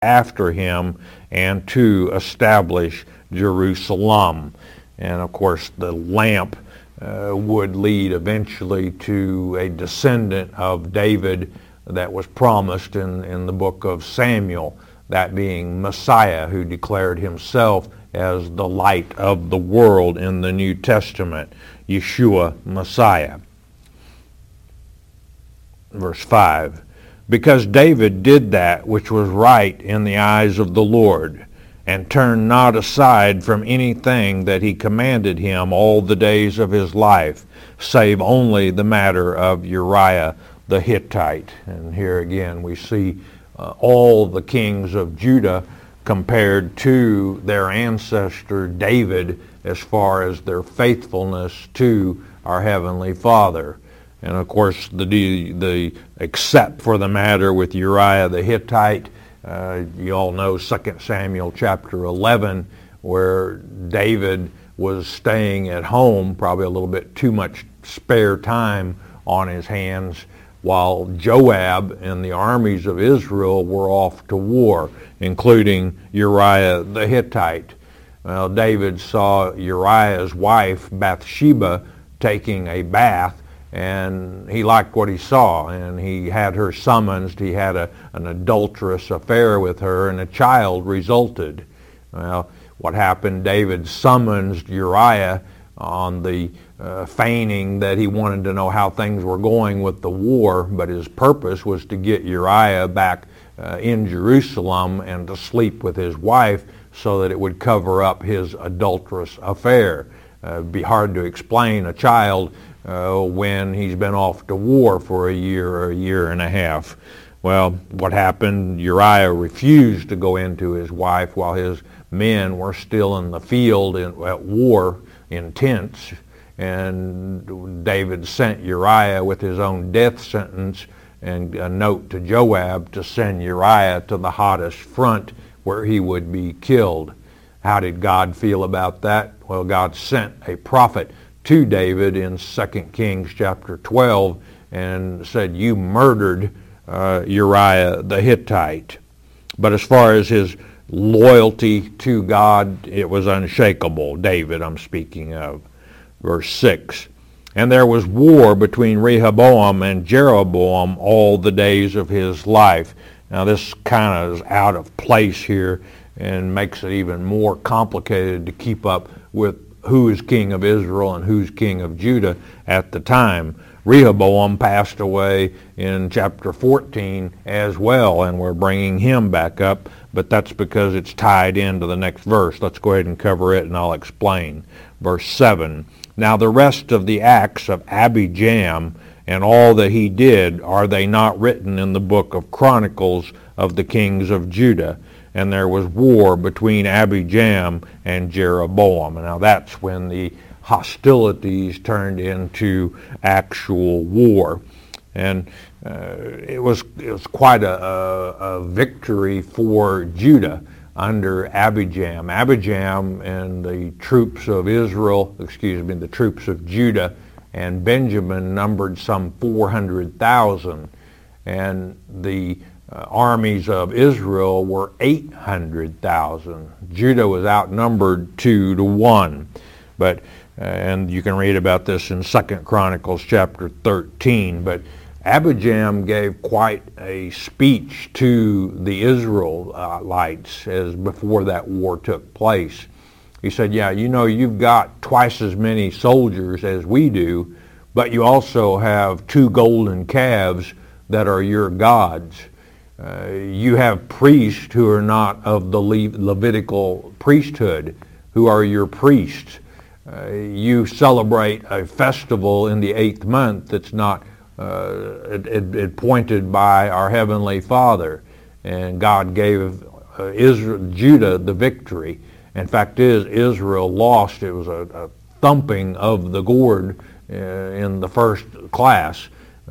after him and to establish Jerusalem. And of course the lamp would lead eventually to a descendant of David that was promised in the book of Samuel, that being Messiah, who declared himself as the light of the world in the New Testament, Yeshua Messiah. Verse 5, because David did that which was right in the eyes of the Lord, and turned not aside from anything that he commanded him all the days of his life, save only the matter of Uriah the Hittite. And here again we see all the kings of Judah compared to their ancestor David as far as their faithfulness to our Heavenly Father. And of course, the except for the matter with Uriah the Hittite, you all know 2 Samuel chapter 11, where David was staying at home, probably a little bit too much spare time on his hands, while Joab and the armies of Israel were off to war, including Uriah the Hittite. Well, David saw Uriah's wife, Bathsheba, taking a bath, and he liked what he saw, and he had her summoned. He had an adulterous affair with her, and a child resulted. Well, what happened? David summons Uriah on the feigning that he wanted to know how things were going with the war, but his purpose was to get Uriah back in Jerusalem and to sleep with his wife so that it would cover up his adulterous affair. It'd be hard to explain a child when he's been off to war for a year or a year and a half. Well, what happened? Uriah refused to go into his wife while his men were still in the field at war in tents, and David sent Uriah with his own death sentence and a note to Joab to send Uriah to the hottest front where he would be killed. How did God feel about that? Well, God sent a prophet to David in 2 Kings chapter 12 and said, you murdered Uriah the Hittite. But as far as his loyalty to God, it was unshakable. David, I'm speaking of. Verse 6, and there was war between Rehoboam and Jeroboam all the days of his life. Now this kind of is out of place here and makes it even more complicated to keep up with who is king of Israel and who's king of Judah at the time. Rehoboam passed away in chapter 14 as well, and we're bringing him back up, but that's because it's tied into the next verse. Let's go ahead and cover it, and I'll explain. Verse 7, now the rest of the acts of Abijam and all that he did, are they not written in the book of Chronicles of the kings of Judah? And there was war between Abijam and Jeroboam. Now that's when the hostilities turned into actual war. And it was quite a victory for Judah under Abijam. Abijam and the troops of the troops of Judah and Benjamin numbered some 400,000. And the armies of Israel were 800,000. Judah was outnumbered 2-1. But and you can read about this in 2 Chronicles chapter 13. But Abijam gave quite a speech to the Israelites as before that war took place. He said, yeah, you know, you've got twice as many soldiers as we do, but you also have 2 golden calves that are your gods. You have priests who are not of the Levitical priesthood, who are your priests. You celebrate a festival in the 8th month that's not appointed by our Heavenly Father. And God gave Judah the victory. In fact, Israel lost. It was a thumping of the gourd in the first class.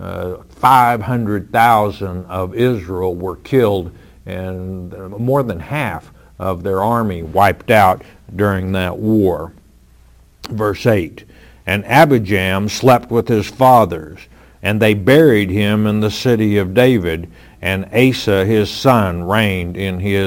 500,000 of Israel were killed, and more than half of their army wiped out during that war. Verse 8, and Abijam slept with his fathers, and they buried him in the city of David, and Asa his son reigned in his